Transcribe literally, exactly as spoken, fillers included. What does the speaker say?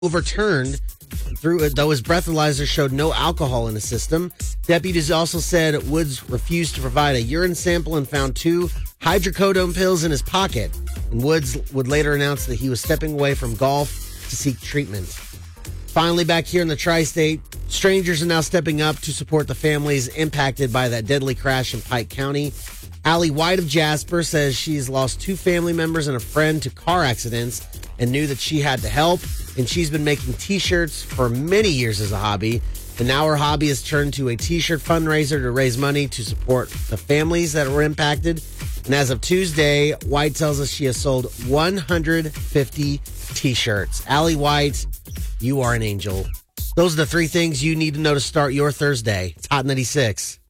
overturned through though his breathalyzer showed no alcohol in his system. Deputies also said Woods refused to provide a urine sample and found two hydrocodone pills in his pocket. And Woods would later announce that he was stepping away from golf to seek treatment. Finally, back here in the tri-state, strangers are now stepping up to support the families impacted by that deadly crash in Pike County. Allie White of Jasper says she's lost two family members and a friend to car accidents and knew that she had to help. And she's been making T-shirts for many years as a hobby. And now her hobby has turned to a T-shirt fundraiser to raise money to support the families that were impacted. And as of Tuesday, White tells us she has sold one hundred fifty T-shirts. Allie White, you are an angel. Those are the three things you need to know to start your Thursday. It's Hot ninety-six.